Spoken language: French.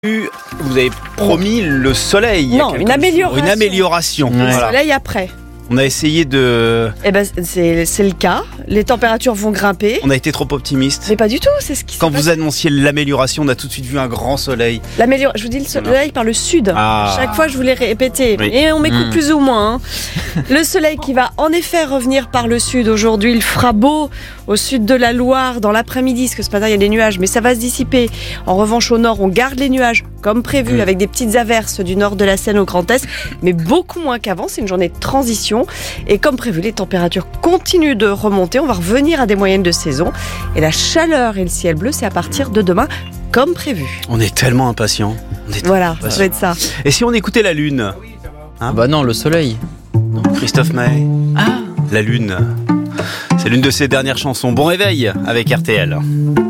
Vous avez promis le soleil. Non, une amélioration. Une amélioration. Le Voilà. soleil après. On a essayé de... Eh ben, c'est le cas. Les températures vont grimper. On a été trop optimiste. Mais pas du tout, c'est ce qui Quand s'est vous passé. annonciez l'amélioration, on a tout de suite vu un grand soleil. Je vous dis le soleil par le sud. Ah. Chaque fois, je vous l'ai répété. Oui. Et on m'écoute plus ou moins. Le soleil qui va en effet revenir par le sud aujourd'hui. Il fera beau au sud de la Loire dans l'après-midi, parce que ce matin, il y a des nuages, mais ça va se dissiper. En revanche, au nord, on garde les nuages comme prévu, avec des petites averses du nord de la Seine au Grand Est, mais beaucoup moins qu'avant. C'est une journée de transition. Et comme prévu, les températures continuent de remonter. On va revenir à des moyennes de saison. Et la chaleur et le ciel bleu, c'est à partir de demain, comme prévu. On est tellement impatients. Voilà, ça va être ça. Et si on écoutait la lune, Bah non, le soleil. Christophe Maé. La lune. C'est l'une de ses dernières chansons. Bon réveil avec RTL.